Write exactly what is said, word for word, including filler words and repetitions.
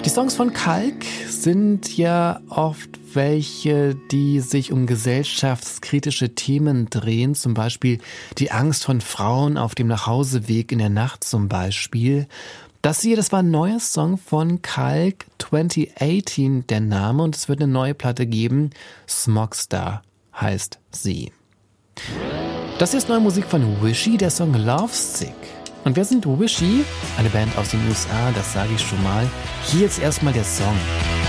Die Songs von Kalk sind ja oft welche, die sich um gesellschaftskritische Themen drehen, zum Beispiel die Angst von Frauen auf dem Nachhauseweg in der Nacht zum Beispiel. Das hier, das war ein neuer Song von Kalk, zwanzig achtzehn der Name, und es wird eine neue Platte geben. Smogstar heißt sie. Das hier ist neue Musik von Wishy, der Song Lovesick. Und wer sind Wishy? Eine Band aus den U S A, das sage ich schon mal. Hier jetzt erstmal der Song.